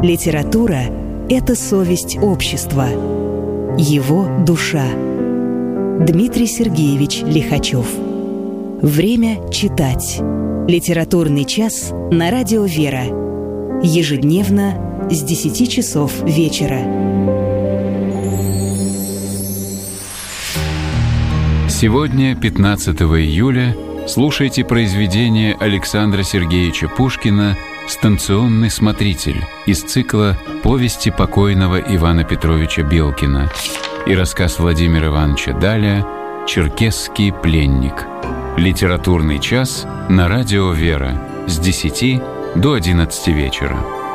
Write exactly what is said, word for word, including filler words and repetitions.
Литература – это совесть общества, его душа. Дмитрий Сергеевич Лихачев. Время читать. Литературный час на радио «Вера». Ежедневно с десяти часов вечера. Сегодня, пятнадцатого июля, слушайте произведение Александра Сергеевича Пушкина «Станционный смотритель» из цикла «Повести покойного Ивана Петровича Белкина» и рассказ Владимира Ивановича Даля «Черкесский пленник». Литературный час на радио «Вера» с десяти до одиннадцати вечера.